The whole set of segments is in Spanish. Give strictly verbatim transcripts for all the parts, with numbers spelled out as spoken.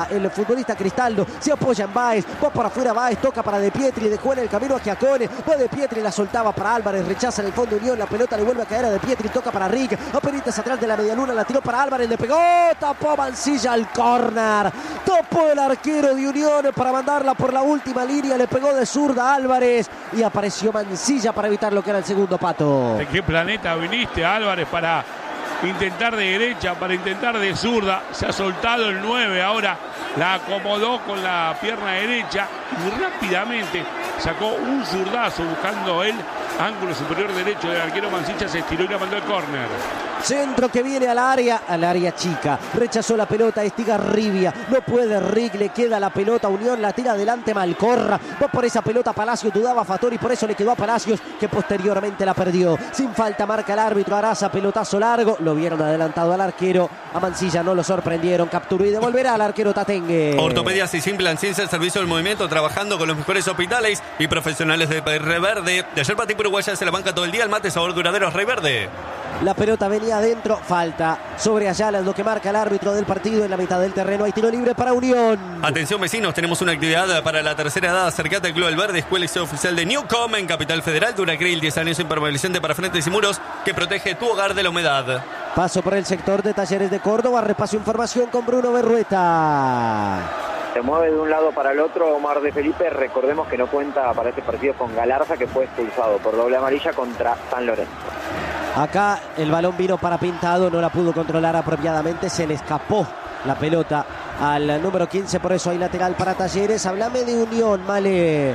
El futbolista Cristaldo se apoya en Báez, va para afuera Báez, toca para De Pietri, dejó en el camino a Giacone, va De Pietri, la soltaba para Álvarez, rechaza en el fondo Unión, la pelota le vuelve a caer a De Pietri, toca para Rick, apenitas atrás de la medialuna, la tiró para Álvarez, le pegó, tapó Mancilla al córner, tapó el arquero de Unión para mandarla por la última línea, le pegó de zurda a Álvarez y apareció Mancilla para evitar lo que era el segundo, Pato. ¿De qué planeta viniste, Álvarez, para intentar de derecha, para intentar de zurda? Se ha soltado el nueve, ahora la acomodó con la pierna derecha y rápidamente sacó un zurdazo buscando el ángulo superior derecho del arquero Mancilla, se estiró y la mandó al córner. Centro que viene al área, al área chica. Rechazó la pelota Estigarribia. No puede Rick, le queda la pelota. Unión la tira adelante Malcorra. Va por esa pelota Palacios, dudaba Fattori, por eso le quedó a Palacios, que posteriormente la perdió. Sin falta marca el árbitro Araza, pelotazo largo. Lo vieron adelantado al arquero. A Mancilla no lo sorprendieron. Capturó y devolverá al arquero Tatengue. Ortopedias y Simple Ciencia, el servicio del movimiento, trabajando con los mejores hospitales y profesionales de Reverde. De ayer Patí Uruguaya se la banca todo el día. El mate sabor duradero es Reverde. La pelota venía adentro, falta sobre Ayala, es lo que marca el árbitro del partido. En la mitad del terreno hay tiro libre para Unión. Atención vecinos, tenemos una actividad para la tercera edad. Acercate al Club Alverde, escuela y sede oficial de Newcom en Capital Federal. Duracryl, diez años impermeabilizante para frentes y muros que protege tu hogar de la humedad. Paso por el sector de Talleres de Córdoba, repaso información con Bruno Berrueta. Se mueve de un lado para el otro Omar de Felipe. Recordemos que no cuenta para este partido con Galarza, que fue expulsado por doble amarilla contra San Lorenzo. Acá el balón vino para Pintado, no la pudo controlar apropiadamente, se le escapó la pelota al número quince, por eso hay lateral para Talleres. Háblame de Unión, Male.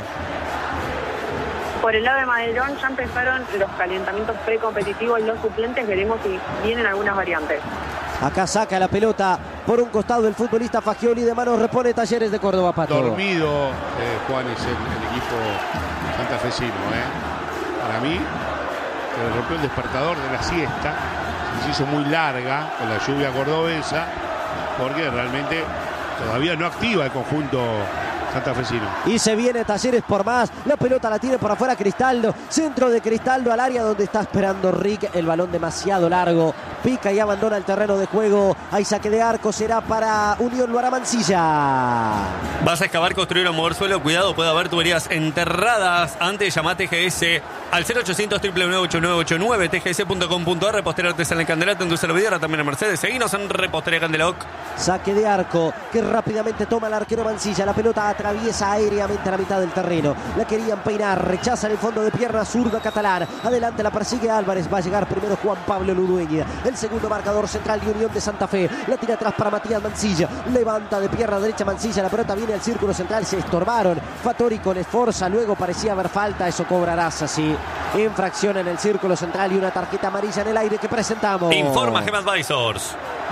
Por el lado de Madelón ya empezaron los calentamientos precompetitivos y los suplentes, veremos si vienen algunas variantes. Acá saca la pelota por un costado el futbolista Fagioli, de manos repone Talleres de Córdoba, Pato. Dormido, eh, Juan, es el, el equipo santafesino, ¿eh? Para mí, se le rompió el despertador de la siesta, se hizo muy larga con la lluvia cordobesa, porque realmente todavía no activa el conjunto santafesino. Y se viene Talleres por más, la pelota la tiene por afuera Cristaldo, centro de Cristaldo al área donde está esperando Rick, el balón demasiado largo, pica y abandona el terreno de juego. Hay saque de arco, será para Unión, lo hará Mancilla. Vas a excavar, construir o mover suelo, cuidado, puede haber tuberías enterradas. Antes llama T G S al cero ochocientos, nueve nueve ocho nueve ocho nueve, t g s punto com punto a r. Repostería artesanal en Candelato, en tu servidora, también en Mercedes. Seguinos en Repostería Candelac. Saque de arco que rápidamente toma el arquero Mancilla, la pelota atraviesa aéreamente a la mitad del terreno, la querían peinar, rechaza en el fondo de pierna zurdo Catalán, adelante la persigue Álvarez, va a llegar primero Juan Pablo Ludueña, el segundo marcador central de Unión de Santa Fe, la tira atrás para Matías Mancilla, levanta de pierna derecha Mancilla, la pelota viene al círculo central, se estorbaron, Fattori con esforza, luego parecía haber falta, eso cobrarás así, infracción en el círculo central y una tarjeta amarilla en el aire que presentamos. Informa Gem Advisors.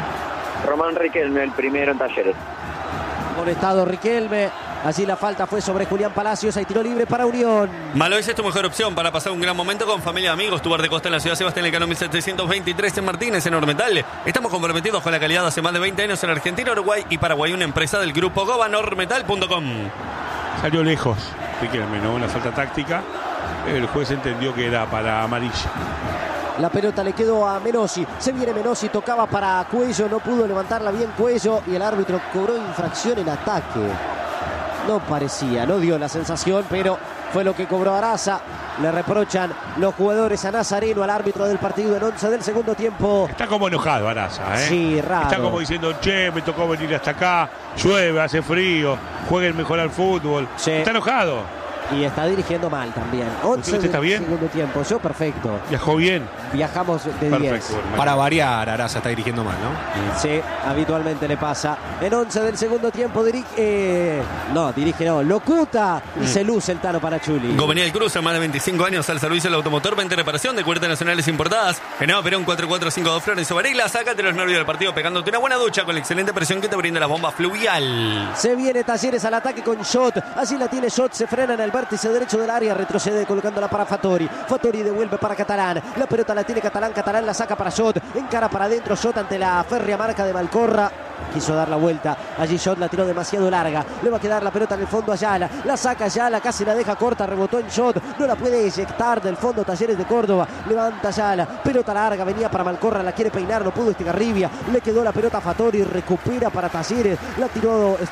Román Riquelme, el primero en Talleres. Molestado Riquelme, así la falta fue sobre Julián Palacios, hay tiro libre para Unión. Malois es tu mejor opción para pasar un gran momento con familia y amigos. Tu bar de costa en la ciudad Sebastián Elcano mil setecientos veintitrés en Martínez, en Ormetal. Estamos comprometidos con la calidad hace más de veinte años en Argentina, Uruguay y Paraguay. Una empresa del grupo Goban, ormetal punto com. Salió lejos Riquelme, ¿no? Una falta táctica. El juez entendió que era para amarilla. La pelota le quedó a Menossi, se viene Menossi, tocaba para Cuello, no pudo levantarla bien Cuello y el árbitro cobró infracción en ataque. No parecía, no dio la sensación, pero fue lo que cobró Araza. Le reprochan los jugadores a Nazareno, al árbitro del partido en once del segundo tiempo. Está como enojado Araza, ¿eh? Sí, raro. Está como diciendo, che, me tocó venir hasta acá, llueve, hace frío, jueguen mejor al fútbol. Sí. Está enojado. Y está dirigiendo mal también. once ¿Usted está del bien? segundo tiempo. Yo perfecto. Viajó bien. Viajamos de diez. Perfecto, hermano. Para variar, Araza está dirigiendo mal, ¿no? Sí, habitualmente le pasa. En once del segundo tiempo dirige... Eh, no, dirige no. Locuta y mm. se luce el Tano Panachuli. Gobernador Cruz, más de veinticinco años al servicio del automotor, venta y reparación de cubiertas nacionales importadas. Genova Perón cuatro cuatro cinco dos Flores o Varela. Sácate los nervios del partido pegándote una buena ducha con la excelente presión que te brinda la bomba fluvial. Se viene Talleres al ataque con Shot. Así la tiene Shot, se frena en el vértice derecho del área, retrocede colocándola para Fattori. Fattori devuelve para Catalán. La pelota la tiene Catalán, Catalán la saca para Shot. Encara para adentro Shot ante la férrea marca de Malcorra. Quiso dar la vuelta, allí Shot la tiró demasiado larga, le va a quedar la pelota en el fondo a Ayala, la saca Ayala, casi la deja corta, rebotó en Shot, no la puede eyectar del fondo Talleres de Córdoba, levanta Ayala, pelota larga, venía para Malcorra, la quiere peinar, no pudo Estigarribia, le quedó la pelota a Fattori, recupera para Talleres, la tiró